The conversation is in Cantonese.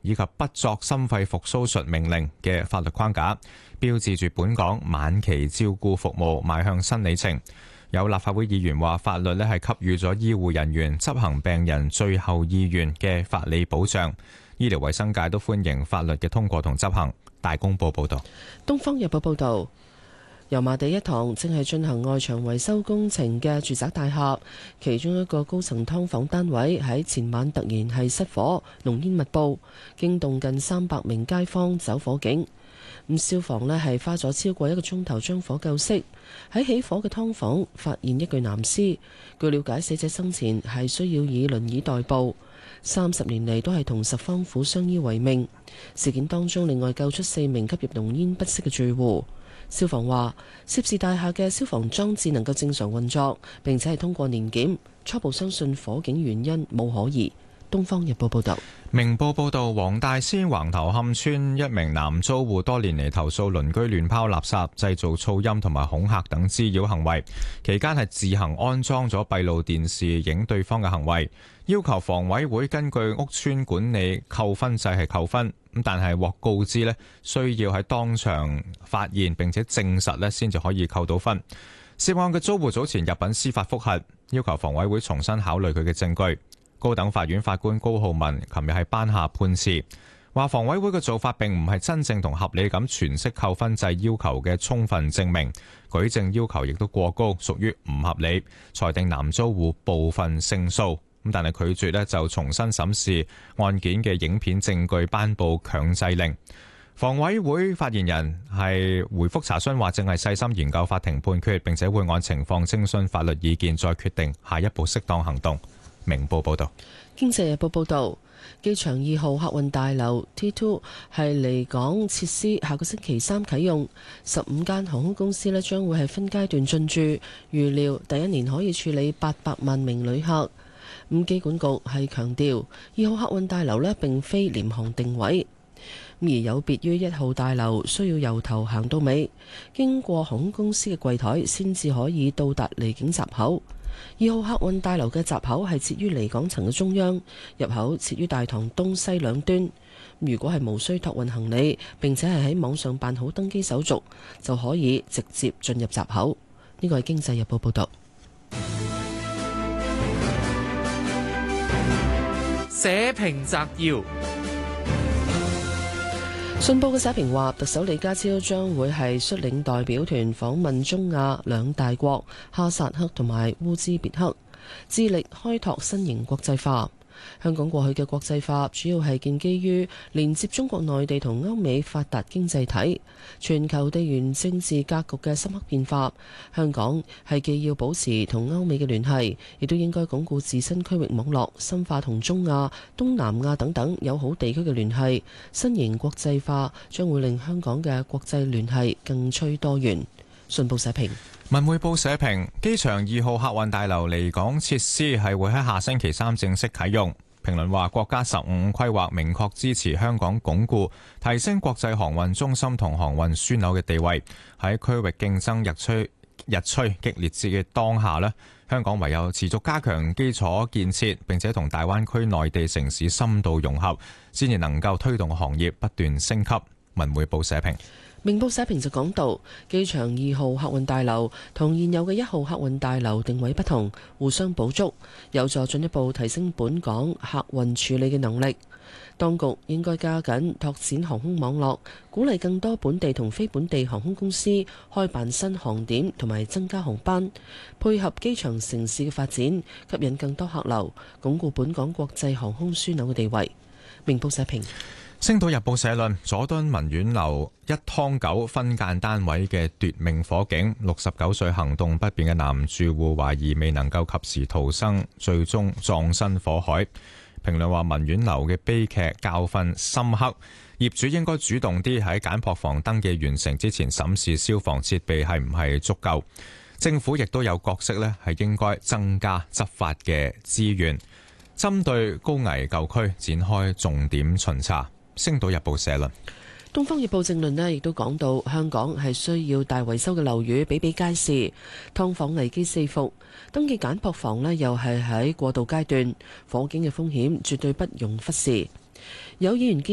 以及不作心肺復甦術命令嘅法律框架，標誌住本港晚期照顧服務邁向新里程。有立法會議員話，法律係給予咗醫護人員執行病人最後意願嘅法理保障。醫療衛生界都歡迎法律嘅通過同執行。大公報報道。 東方日報報道，油麻地一幢正係進行外牆維修工程嘅住宅大廈，其中一個高層劏房單位喺前晚突然係失火，濃煙密佈，驚動近300名街坊走火警。咁消防呢係花咗超過1個鐘頭將火救熄。喺起火嘅劏房發現一具男屍，據了解死者生前係需要以輪椅代步，30年嚟都係同十方婦相依為命。事件當中另外救出4名吸入濃煙不息嘅住戶。消防話，涉事大廈嘅消防裝置能夠正常運作，並且係通過年檢，初步相信火警原因冇可疑。東方日報報道。 明報報道，黃大仙橫頭磡村一名男租戶多年嚟投訴鄰居亂拋垃圾、製造噪音同埋恐嚇等滋擾行為，期間係自行安裝咗閉路電視影對方嘅行為，要求房委會根據屋邨管理扣分制係扣分，但係獲告知需要喺當場發現並且證實先至可以扣到分。涉案嘅租戶早前入稟司法覆核，要求房委會重新考慮佢嘅證據。高等法院法官高浩文琴日係頒下判詞，話房委會嘅做法並唔係真正同合理咁詮釋扣分制要求嘅充分證明，舉證要求亦都過高，屬於唔合理，裁定男租戶部分勝訴。但係拒絕就重新審視案件嘅影片證據，頒布強制令。房委會發言人係回覆查詢話，正係細心研究法庭判決，並且會按情況徵詢法律意見，再決定下一步適當行動。明報報道。 經濟日報報道，機場2號客運大樓 T2 係離港設施，下個星期3啟用，15間航空公司將會係分階段進駐，預料第一年可以處理800萬名旅客。咁機管局係強調，2號客運大樓並非廉航定位，而有別於1號大樓需要由頭行到尾，經過航空公司嘅櫃台先至可以到達離境閘口。2號客運大樓嘅閘口係設於離港層嘅中央，入口設於大堂東西兩端。如果係無需託運行李，並且係喺網上辦好登機手續，就可以直接進入閘口。呢個係經濟日報報道。 社評摘要。 信報嘅社評話，特首李家超將會係率領代表團訪問中亞兩大國哈薩克同埋烏茲別克，致力開拓新型國際化。香港過去嘅國際化主要係建基於連接中國內地同歐美發達經濟體，全球地緣政治格局嘅深刻變化，香港係既要保持同歐美嘅聯繫，亦都應該鞏固自身區域網絡，深化同中亞、東南亞等等友好地區嘅聯繫。新型國際化將會令香港嘅國際聯繫更趨多元。信報社評。 文匯報社評，機場2號客運大樓離港設施係會喺下星期3正式啟用。評論話，國家15規劃明確支持香港鞏固、提升國際航運中心同航運樞紐嘅地位。喺區域競爭日趨激烈嘅當下，香港唯有持續加強基礎建設，並且同大灣區內地城市深度融合，先至能夠推動行業不斷升級。文匯報社評。 明報社評就講到，機場2號客運大樓同現有嘅1號客運大樓定位不同，互相補足，有助進一步提升本港客運處理嘅能力。當局應該加緊拓展航空網絡，鼓勵更多本地同非本地航空公司開辦新航點同埋增加航班，配合機場城市嘅發展，吸引更多客流，鞏固本港國際航空樞紐嘅地位。明報社評。 星島日報社論：佐敦文苑樓1劏9分間單位嘅奪命火警，69歲行動不便嘅男住戶懷疑未能夠及時逃生，最終葬身火海。評論話，文苑樓嘅悲劇教訓深刻，業主應該主動啲喺簡樸房登記完成之前審視消防設備係唔係足夠。政府亦都有角色係應該增加執法嘅資源，針對高危舊區展開重點巡查。星島日報社論。 東方日報正論亦都講到，香港係需要大維修嘅樓宇比比皆是，劏房危機四伏，登記簡樸房又係喺過渡階段，火警嘅風險絕對不容忽視。有議員建